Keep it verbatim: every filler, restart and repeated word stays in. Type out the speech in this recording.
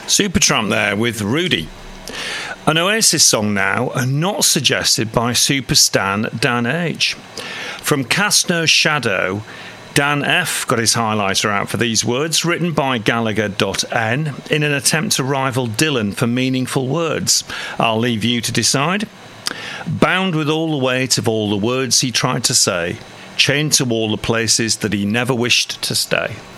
Supertramp there with Rudy. An Oasis song now, and not suggested by Superstan Dan H. From Cast No Shadow, Dan F got his highlighter out for these words, written by Gallagher.N in an attempt to rival Dylan for meaningful words. I'll leave you to decide. Bound with all the weight of all the words he tried to say, chained to all the places that he never wished to stay.